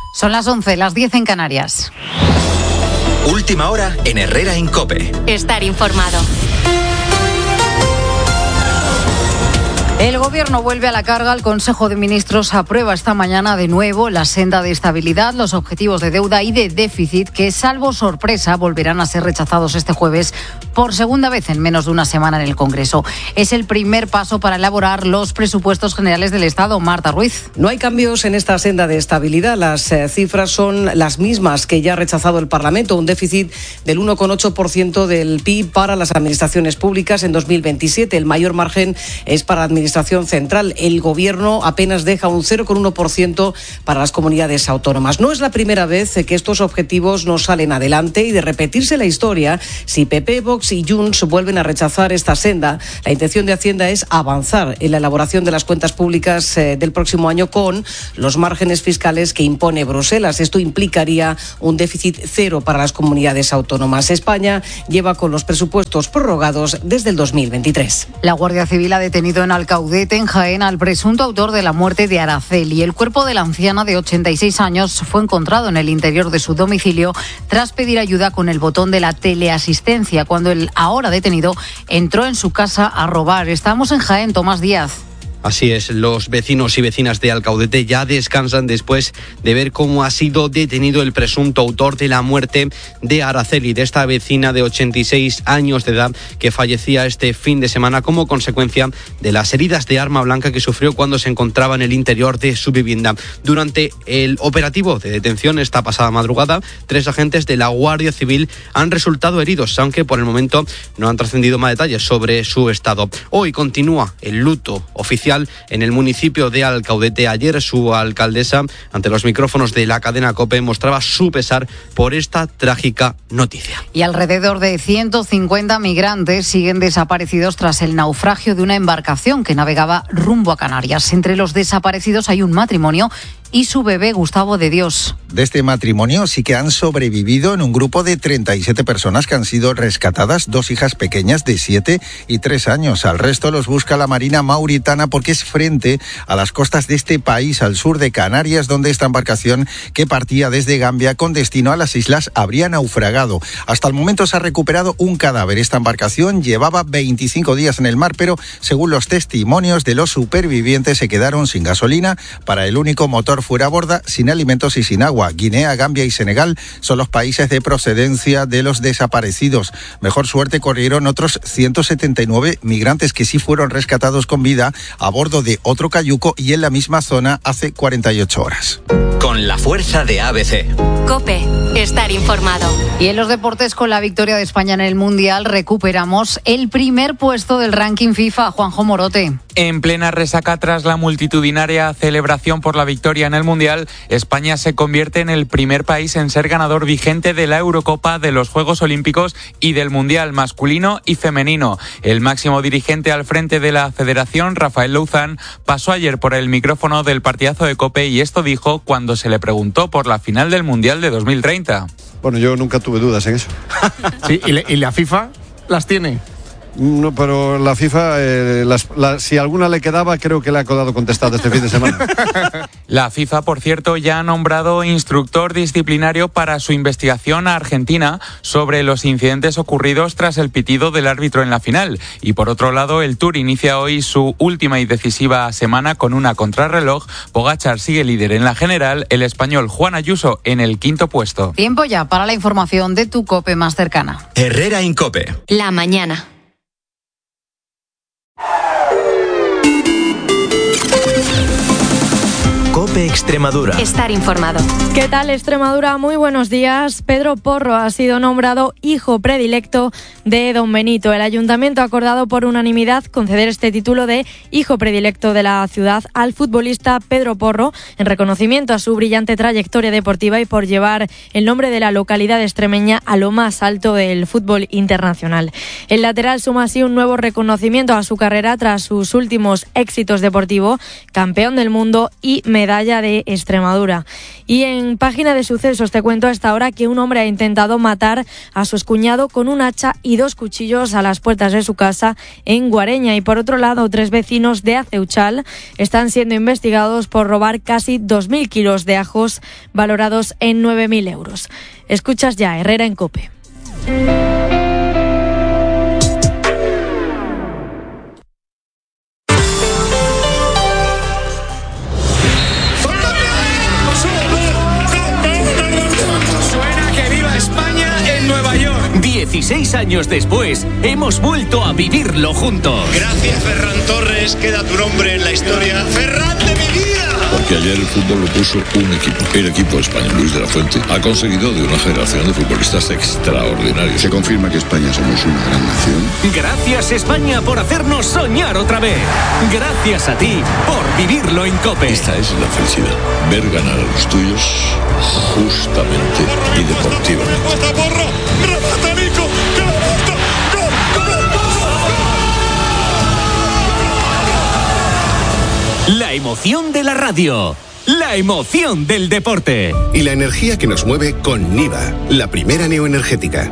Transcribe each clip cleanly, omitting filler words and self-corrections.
Son las 11, las 10 en Canarias. Última hora en Herrera en COPE. Estar informado. El Gobierno vuelve a la carga. El Consejo de Ministros aprueba esta mañana de nuevo la senda de estabilidad, los objetivos de deuda y de déficit que, salvo sorpresa, volverán a ser rechazados este jueves por segunda vez en menos de una semana en el Congreso. Es el primer paso para elaborar los presupuestos generales del Estado. Marta Ruiz. No hay cambios en esta senda de estabilidad. Las cifras son las mismas que ya ha rechazado el Parlamento. Un déficit del 1,8% del PIB para las administraciones públicas en 2027. El mayor margen es para la Administración Central. El Gobierno apenas deja un 0,1% para las comunidades autónomas. No es la primera vez que estos objetivos no salen adelante y, de repetirse la historia, si PP, Vox y Junts vuelven a rechazar esta senda, la intención de Hacienda es avanzar en la elaboración de las cuentas públicas del próximo año con los márgenes fiscales que impone Bruselas. Esto implicaría un déficit cero para las comunidades autónomas. España lleva con los presupuestos prorrogados desde el 2023. La Guardia Civil ha detenido en Alcaudete, en Jaén, al presunto autor de la muerte de Araceli. El cuerpo de la anciana de 86 años fue encontrado en el interior de su domicilio tras pedir ayuda con el botón de la teleasistencia cuando el ahora detenido entró en su casa a robar. Estamos en Jaén, Tomás Díaz. Así es, los vecinos y vecinas de Alcaudete ya descansan después de ver cómo ha sido detenido el presunto autor de la muerte de Araceli, de esta vecina de 86 años de edad que fallecía este fin de semana como consecuencia de las heridas de arma blanca que sufrió cuando se encontraba en el interior de su vivienda. Durante el operativo de detención esta pasada madrugada, 3 agentes de la Guardia Civil han resultado heridos, aunque por el momento no han trascendido más detalles sobre su estado. Hoy continúa el luto oficial en el municipio de Alcaudete. Ayer su alcaldesa, ante los micrófonos de la cadena COPE, mostraba su pesar por esta trágica noticia. Y alrededor de 150 migrantes siguen desaparecidos tras el naufragio de una embarcación que navegaba rumbo a Canarias. Entre los desaparecidos hay un matrimonio y su bebé, Gustavo de Dios. De este matrimonio sí que han sobrevivido en un grupo de 37 personas que han sido rescatadas, 2 hijas pequeñas de 7 y 3 años. Al resto los busca la Marina Mauritana porque es frente a las costas de este país, al sur de Canarias, donde esta embarcación que partía desde Gambia con destino a las islas habría naufragado. Hasta el momento se ha recuperado un cadáver. Esta embarcación llevaba 25 días en el mar, pero según los testimonios de los supervivientes se quedaron sin gasolina para el único motor fuera a borda, sin alimentos y sin agua. Guinea, Gambia y Senegal son los países de procedencia de los desaparecidos. Mejor suerte corrieron otros 179 migrantes que sí fueron rescatados con vida a bordo de otro cayuco y en la misma zona hace 48 horas. Con la fuerza de ABC. COPE, estar informado. Y en los deportes, con la victoria de España en el Mundial, recuperamos el primer puesto del ranking FIFA. Juanjo Morote. En plena resaca tras la multitudinaria celebración por la victoria en el Mundial, España se convierte en el primer país en ser ganador vigente de la Eurocopa, de los Juegos Olímpicos y del Mundial masculino y femenino. El máximo dirigente al frente de la federación, Rafael Louzán, pasó ayer por el micrófono del partidazo de COPE y esto dijo cuando se le preguntó por la final del Mundial de 2030. Bueno, yo nunca tuve dudas en eso. Sí, ¿y la FIFA las tiene? No, pero la FIFA, si alguna le quedaba, creo que le ha quedado contestada este fin de semana. La FIFA, por cierto, ya ha nombrado instructor disciplinario para su investigación a Argentina sobre los incidentes ocurridos tras el pitido del árbitro en la final. Y por otro lado, el Tour inicia hoy su última y decisiva semana con una contrarreloj. Pogačar sigue líder en la general, el español Juan Ayuso en el 5º puesto. Tiempo ya para la información de tu COPE más cercana. Herrera en COPE. La mañana. COPE Extremadura. Estar informado. ¿Qué tal, Extremadura? Muy buenos días. Pedro Porro ha sido nombrado hijo predilecto de Don Benito. El ayuntamiento ha acordado por unanimidad conceder este título de hijo predilecto de la ciudad al futbolista Pedro Porro en reconocimiento a su brillante trayectoria deportiva y por llevar el nombre de la localidad extremeña a lo más alto del fútbol internacional. El lateral suma así un nuevo reconocimiento a su carrera tras sus últimos éxitos deportivos, campeón del mundo y medalla medalla de Extremadura. Y en página de sucesos te cuento a esta hora que un hombre ha intentado matar a su excuñado con un hacha y 2 cuchillos a las puertas de su casa en Guareña. Y por otro lado, 3 vecinos de Aceuchal están siendo investigados por robar casi 2.000 kilos de ajos valorados en 9.000 euros. Escuchas ya Herrera en COPE. Suena que viva España en Nueva York. 16 años después, hemos vuelto a vivirlo juntos. Gracias, Ferran Torres, queda tu nombre en la historia. ¡Ferran de mi vida! Porque ayer el fútbol lo puso un equipo. El equipo de España, Luis de la Fuente, ha conseguido de una generación de futbolistas extraordinarios. Se confirma que España somos una gran nación. Gracias, España, por hacernos soñar otra vez. Gracias a ti por vivirlo en COPE. Esta es la felicidad. Ver ganar a los tuyos justamente y deportivamente. La emoción de la radio. La emoción del deporte. Y la energía que nos mueve con Niva, la primera neoenergética.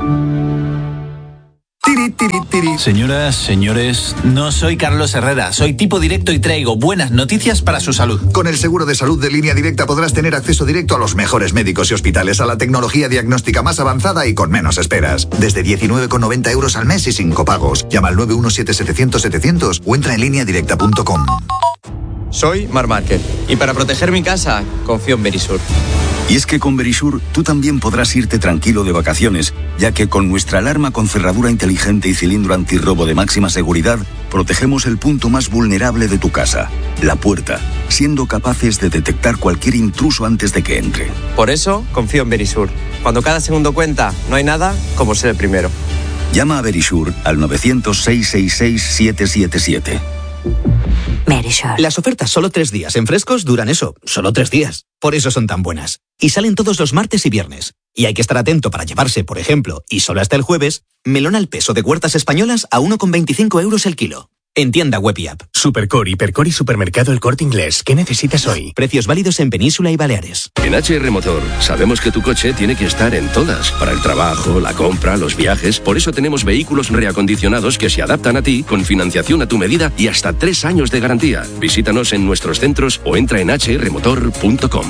Señoras, señores, no soy Carlos Herrera, soy tipo directo y traigo buenas noticias para su salud. Con el seguro de salud de Línea Directa podrás tener acceso directo a los mejores médicos y hospitales, a la tecnología diagnóstica más avanzada y con menos esperas. Desde 19,90 euros al mes y sin copagos. Llama al 917-700-700 o entra en lineadirecta.com. Soy Marc Márquez y para proteger mi casa confío en Verisur. Y es que con Verisur tú también podrás irte tranquilo de vacaciones, ya que con nuestra alarma con cerradura inteligente y cilindro antirrobo de máxima seguridad, protegemos el punto más vulnerable de tu casa, la puerta, siendo capaces de detectar cualquier intruso antes de que entre. Por eso confío en Verisur. Cuando cada segundo cuenta, no hay nada como ser el primero. Llama a Verisur al 900-666-777. Verisur. Las ofertas solo 3 días en Frescos duran eso, solo 3 días. Por eso son tan buenas. Y salen todos los martes y viernes. Y hay que estar atento para llevarse, por ejemplo, y solo hasta el jueves, melón al peso de Huertas Españolas a 1,25 euros el kilo. En tienda web y app. Supercor, Hipercor y Supermercado El Corte Inglés. ¿Qué necesitas hoy? Precios válidos en Península y Baleares. En HR Motor sabemos que tu coche tiene que estar en todas. Para el trabajo, la compra, los viajes. Por eso tenemos vehículos reacondicionados que se adaptan a ti con financiación a tu medida y hasta 3 años de garantía. Visítanos en nuestros centros o entra en hrmotor.com.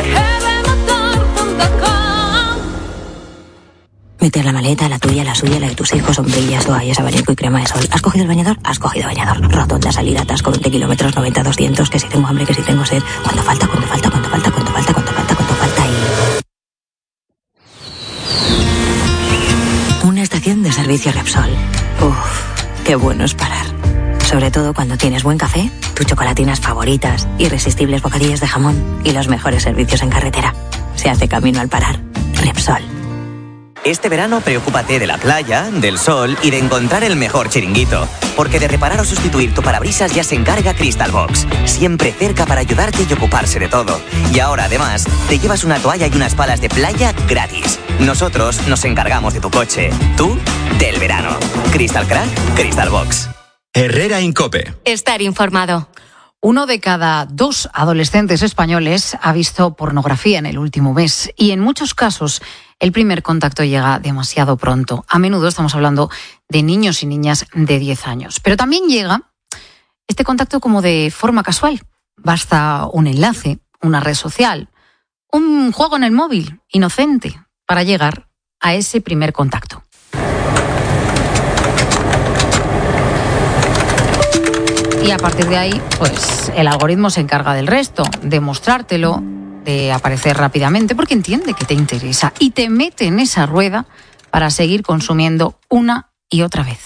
Meter la maleta, la tuya, la suya, la de tus hijos, sombrillas, toallas, abanico y crema de sol. ¿Has cogido el bañador? Has cogido bañador. Rotonda, salida, atasco, 20 kilómetros, 90, 200, que si tengo hambre, que si tengo sed. ¿Cuánto falta? ¿Cuánto falta? ¿Cuánto falta? ¿Cuánto falta? ¿Cuánto falta? ¿Cuánto falta? Y... una estación de servicio Repsol. Uf, qué bueno es parar. Sobre todo cuando tienes buen café, tus chocolatinas favoritas, irresistibles bocadillos de jamón y los mejores servicios en carretera. Se hace camino al parar. Repsol. Este verano preocúpate de la playa, del sol y de encontrar el mejor chiringuito. Porque de reparar o sustituir tu parabrisas ya se encarga Crystal Box. Siempre cerca para ayudarte y ocuparse de todo. Y ahora además te llevas una toalla y unas palas de playa gratis. Nosotros nos encargamos de tu coche. Tú, del verano. Crystal Crack, Crystal Box. Herrera en COPE. Estar informado. 1 de cada 2 adolescentes españoles ha visto pornografía en el último mes y en muchos casos el primer contacto llega demasiado pronto. A menudo estamos hablando de niños y niñas de 10 años. Pero también llega este contacto como de forma casual. Basta un enlace, una red social, un juego en el móvil, inocente, para llegar a ese primer contacto. Y a partir de ahí, pues el algoritmo se encarga del resto, de mostrártelo, de aparecer rápidamente, porque entiende que te interesa y te mete en esa rueda para seguir consumiendo una y otra vez.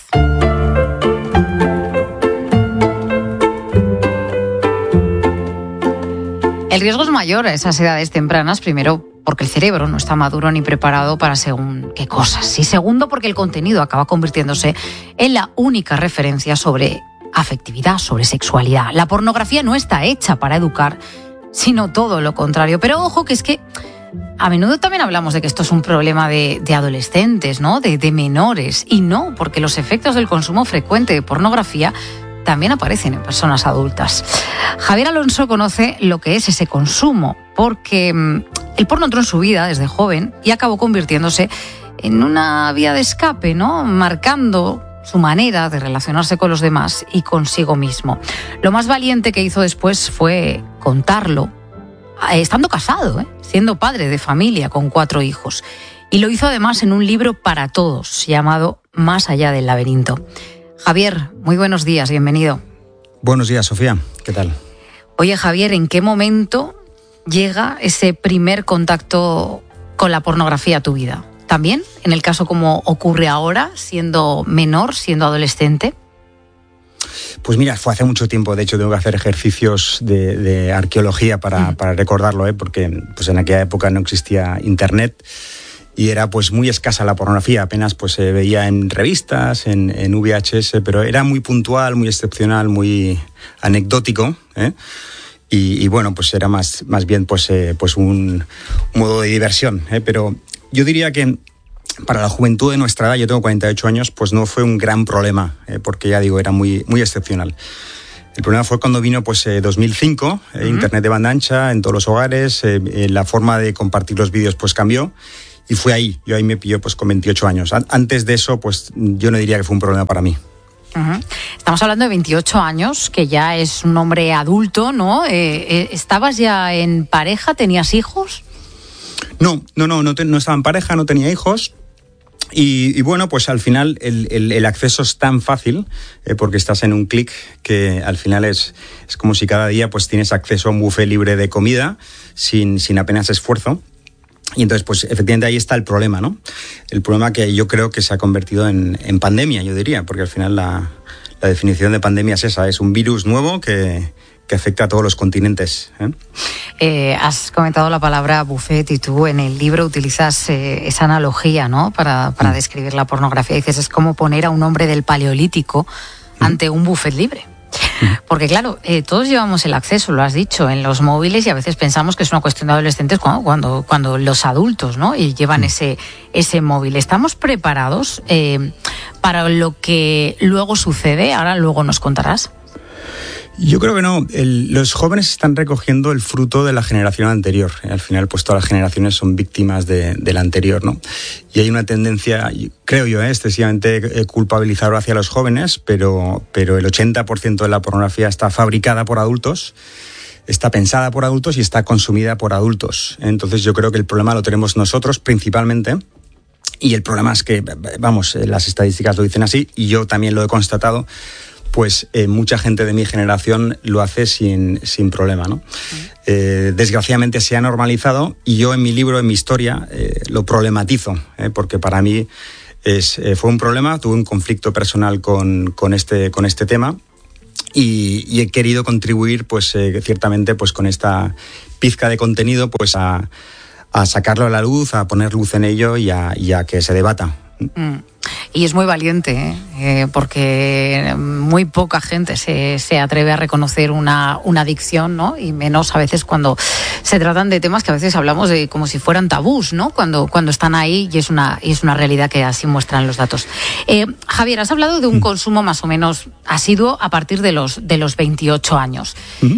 El riesgo es mayor a esas edades tempranas, primero porque el cerebro no está maduro ni preparado para según qué cosas, y segundo porque el contenido acaba convirtiéndose en la única referencia sobre afectividad, sobre sexualidad. La pornografía no está hecha para educar, sino todo lo contrario. Pero ojo, que es que a menudo también hablamos de que esto es un problema de adolescentes, ¿no? De menores. Y no, porque los efectos del consumo frecuente de pornografía también aparecen en personas adultas. Javier Alonso conoce lo que es ese consumo, porque el porno entró en su vida desde joven y acabó convirtiéndose en una vía de escape, ¿no? Marcando su manera de relacionarse con los demás y consigo mismo. Lo más valiente que hizo después fue contarlo, estando casado, siendo padre de familia con 4 hijos. Y lo hizo además en un libro para todos, llamado Más allá del laberinto. Javier, muy buenos días, bienvenido. Buenos días, Sofía, ¿qué tal? Oye, Javier, ¿en qué momento llega ese primer contacto con la pornografía a tu vida? ¿También, en el caso como ocurre ahora, siendo menor, siendo adolescente? Pues mira, fue hace mucho tiempo. De hecho, tengo que hacer ejercicios de arqueología para recordarlo, porque pues en aquella época no existía internet y era pues muy escasa la pornografía. Apenas pues se veía en revistas, en VHS, pero era muy puntual, muy excepcional, muy anecdótico, y bueno, pues era más bien pues un modo de diversión, pero yo diría que para la juventud de nuestra edad, yo tengo 48 años, pues no fue un gran problema, porque ya digo, era muy excepcional. El problema fue cuando vino 2005, internet de banda ancha en todos los hogares, la forma de compartir los vídeos pues cambió y fue ahí. Yo ahí me pilló pues con 28 años. Antes de eso, pues yo no diría que fue un problema para mí. Estamos hablando de 28 años, que ya es un hombre adulto, ¿no? ¿Estabas ya en pareja? ¿Tenías hijos? No estaba en pareja, no tenía hijos. Y bueno, pues al final el acceso es tan fácil, porque estás en un clic, que al final es como si cada día pues tienes acceso a un buffet libre de comida sin apenas esfuerzo. Y entonces, pues efectivamente ahí está el problema, ¿no? El problema que yo creo que se ha convertido en pandemia, yo diría, porque al final la definición de pandemia es esa, es un virus nuevo que afecta a todos los continentes. Has comentado la palabra buffet y tú en el libro utilizas esa analogía, ¿no? Para describir la pornografía. Dices, es como poner a un hombre del Paleolítico ante un buffet libre. Porque claro, todos llevamos el acceso, lo has dicho, en los móviles, y a veces pensamos que es una cuestión de adolescentes cuando los adultos, ¿no? Y llevan ese móvil. ¿Estamos preparados para lo que luego sucede? Ahora luego nos contarás. Yo creo que no. Los jóvenes están recogiendo el fruto de la generación anterior. Al final, pues todas las generaciones son víctimas de la anterior, ¿no? Y hay una tendencia, creo yo, excesivamente culpabilizadora hacia los jóvenes, pero el 80% de la pornografía está fabricada por adultos, está pensada por adultos y está consumida por adultos. Entonces yo creo que el problema lo tenemos nosotros principalmente. Y el problema es que, vamos, las estadísticas lo dicen así, y yo también lo he constatado, pues mucha gente de mi generación lo hace sin problema, ¿no? Desgraciadamente se ha normalizado, y yo en mi libro, en mi historia, lo problematizo, porque para mí fue un problema, tuve un conflicto personal con este tema, y he querido contribuir pues ciertamente pues con esta pizca de contenido pues a sacarlo a la luz, a poner luz en ello y a que se debata. Y es muy valiente, porque muy poca gente se atreve a reconocer una adicción, ¿no? Y menos a veces cuando se tratan de temas que a veces hablamos de como si fueran tabús, ¿no? Cuando están ahí, y es una realidad que así muestran los datos. Javier, has hablado de un consumo más o menos asiduo a partir de los 28 años.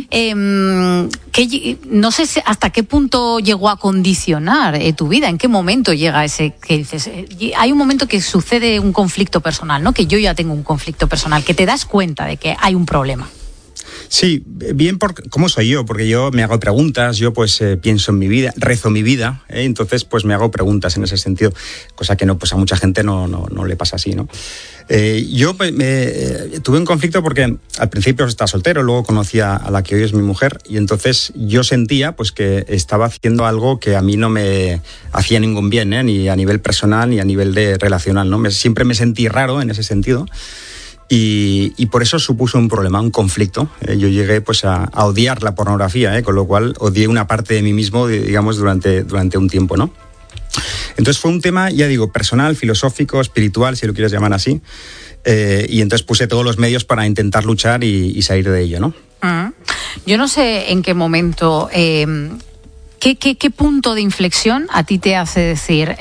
No sé hasta qué punto llegó a condicionar tu vida, en qué momento llega ese que dices, hay un momento que sucede un conflicto personal, ¿no? Que yo ya tengo un conflicto personal, que te das cuenta de que hay un problema. Sí, bien por cómo soy yo, porque yo me hago preguntas, yo pues pienso en mi vida, rezo mi vida, entonces pues me hago preguntas en ese sentido, cosa que no, pues a mucha gente no le pasa así, ¿no? Yo tuve un conflicto porque al principio estaba soltero, luego conocí a la que hoy es mi mujer, y entonces yo sentía pues que estaba haciendo algo que a mí no me hacía ningún bien, ni a nivel personal ni a nivel de relacional, ¿no? Siempre me sentí raro en ese sentido. Y por eso supuso un problema, un conflicto. Yo llegué pues a odiar la pornografía, con lo cual odié una parte de mí mismo, digamos, durante un tiempo, ¿no? Entonces fue un tema, ya digo, personal, filosófico, espiritual, si lo quieres llamar así. Y entonces puse todos los medios para intentar luchar y salir de ello, ¿no? Yo no sé en qué momento, qué punto de inflexión a ti te hace decir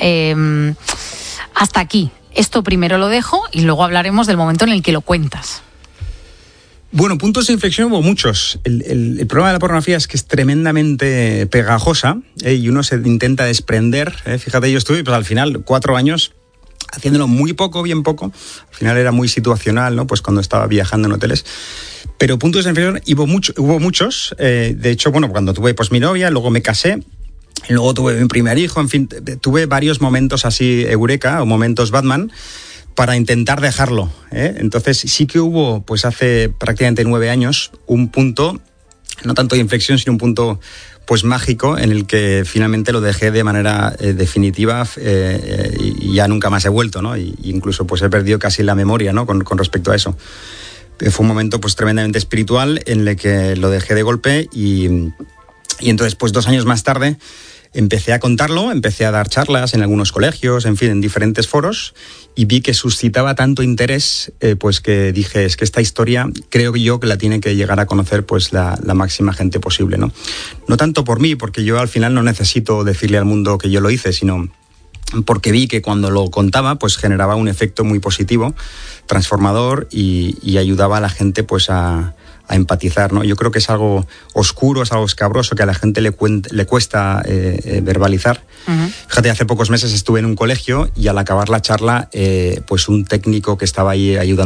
hasta aquí. Esto primero lo dejo y luego hablaremos del momento en el que lo cuentas. Bueno, puntos de inflexión hubo muchos. El problema de la pornografía es que es tremendamente pegajosa, y uno se intenta desprender. Fíjate, yo estuve pues, al final 4 años haciéndolo muy poco, bien poco. Al final era muy situacional, ¿no? Pues cuando estaba viajando en hoteles. Pero puntos de inflexión hubo muchos. De hecho, bueno, cuando tuve pues mi novia, luego me casé. Luego tuve mi primer hijo, en fin, tuve varios momentos así eureka o momentos Batman para intentar dejarlo, ¿eh? Entonces sí que hubo, pues hace prácticamente 9 años, un punto, no tanto de inflexión, sino un punto pues mágico en el que finalmente lo dejé de manera definitiva, y ya nunca más he vuelto, ¿no? Y incluso pues he perdido casi la memoria, ¿no? Con respecto a eso. Fue un momento pues tremendamente espiritual en el que lo dejé de golpe y entonces pues 2 años más tarde empecé a contarlo, empecé a dar charlas en algunos colegios, en fin, en diferentes foros, y vi que suscitaba tanto interés, pues que dije, es que esta historia creo yo que la tiene que llegar a conocer pues la máxima gente posible, ¿no? No tanto por mí, porque yo al final no necesito decirle al mundo que yo lo hice, sino porque vi que cuando lo contaba pues generaba un efecto muy positivo, transformador, y ayudaba a la gente pues a empatizar, ¿no? Yo creo que es algo oscuro, es algo escabroso que a la gente le cuesta verbalizar. Uh-huh. Fíjate, hace pocos meses estuve en un colegio y al acabar la charla, pues un técnico que estaba ahí ayudando